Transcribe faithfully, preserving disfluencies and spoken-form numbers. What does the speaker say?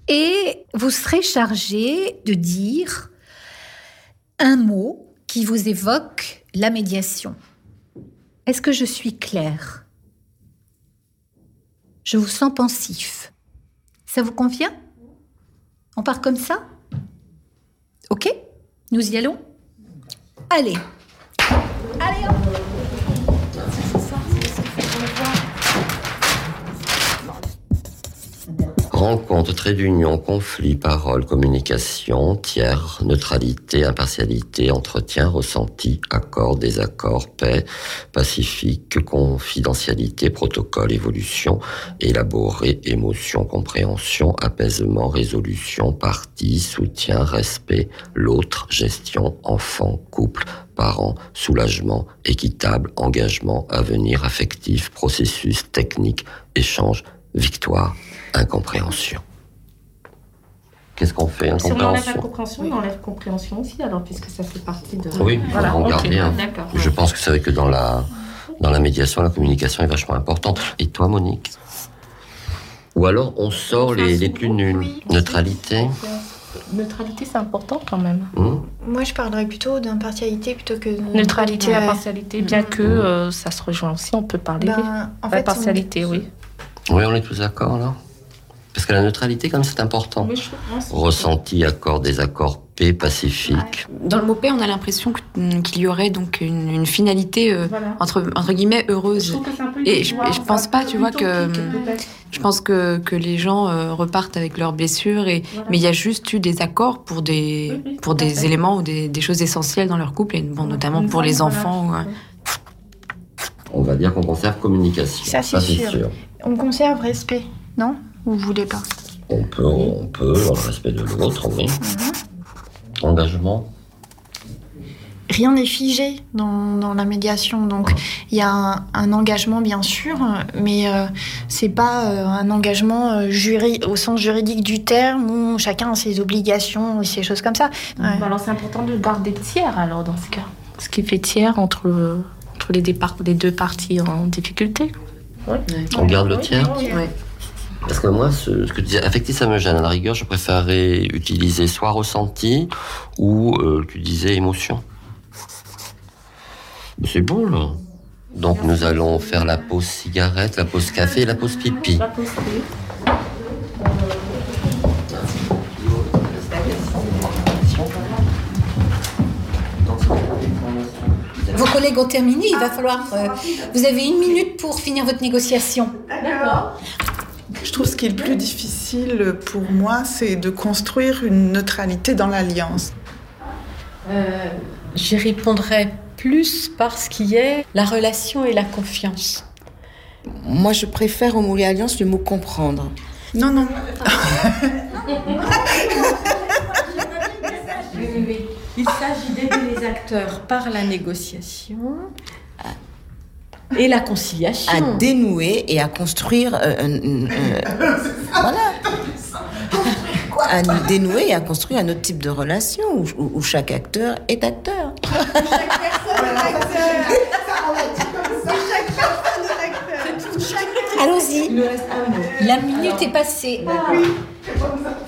Et vous serez chargé de dire un mot qui vous évoque la médiation. Est-ce que je suis claire ? Je vous sens pensif. Ça vous convient ? On part comme ça ? Ok ? Nous y allons ? Allez. Allez, hop. Rencontre, trait d'union, conflit, parole, communication, tiers, neutralité, impartialité, entretien, ressenti, accord, désaccord, paix, pacifique, confidentialité, protocole, évolution, élaboré, émotion, compréhension, apaisement, résolution, partie, soutien, respect, l'autre, gestion, enfant, couple, parents, soulagement, équitable, engagement, avenir, affectif, processus, technique, échange, victoire, incompréhension. Qu'est-ce qu'on fait, incompréhension ? Si on enlève la compréhension, on enlève compréhension aussi, alors, puisque ça fait partie de... Oui, il faut voilà, regarder. okay, hein. D'accord. Je pense que c'est vrai que dans la, dans la médiation, la communication est vachement importante. Et toi, Monique ? Ou alors, on sort les, les plus nuls. Oui, Neutralité ? Neutralité, c'est important quand même. Mmh. Moi, je parlerais plutôt d'impartialité plutôt que de... Neutralité, Ouais. impartialité, bien que euh, ça se rejoint aussi, on peut parler. Ben, en fait, Impartialité, on... oui. Oui, on est tous d'accord, là ? Parce que la neutralité, comme c'est important. Mais je pense que- Ressenti, accord, désaccord, paix, pacifique. Dans le mot paix, on a l'impression que- qu'il y aurait donc une, une finalité euh, Voilà. entre, entre guillemets heureuse. Je trouve que c'est un peu Et je, illusoire, et je pense c'est un pas, peu tu vois, que utopique, peut-être. je pense que, que les gens euh, repartent avec leurs blessures. Et, Voilà. mais il y a juste eu des accords pour des, Oui, oui, pour tout à des fait. éléments ou des, des choses essentielles dans leur couple, et bon, notamment Une pour les forme, enfants. voilà. ouais. On va dire qu'on conserve communication. Ça, c'est sûr. On conserve respect, non ? Ou vous voulez pas ? On peut, on peut, dans le respect de l'autre, oui. Mhm. Engagement. Rien n'est figé dans, dans la médiation, donc il y a un, un engagement bien sûr, mais euh, c'est pas euh, un engagement euh, juri- au sens juridique du terme où chacun a ses obligations et ces choses comme ça. Ouais. Bah alors c'est important de garder tiers alors dans ce cas. Ce qui fait tiers entre, entre les, départ, les deux parties en difficulté. Oui. On garde le tiers. Oui, oui. Ouais. Parce que moi, ce, ce que tu disais, affectif, ça me gêne. À la rigueur, je préférerais utiliser soit ressenti ou euh, tu disais émotion. Mais c'est bon, là. Donc, nous allons faire la pause cigarette, la pause café et la pause pipi. La pause pipi. Vos collègues ont terminé, il va falloir... euh, vous avez une minute pour finir votre négociation. D'accord. Je trouve ce qui est le plus difficile pour moi, c'est de construire une neutralité dans l'alliance. Euh, j'y répondrai plus par ce qui est la relation et la confiance. Moi, je préfère au mot alliance le mot comprendre. Non, non. Il s'agit d'aider les acteurs par la négociation et la conciliation. À dénouer et à construire... euh, un- un- un- voilà. À dénouer et à construire un autre type de relation où, où- où chaque acteur est acteur. Allons-y. La minute est passée. Oui, c'est comme ça.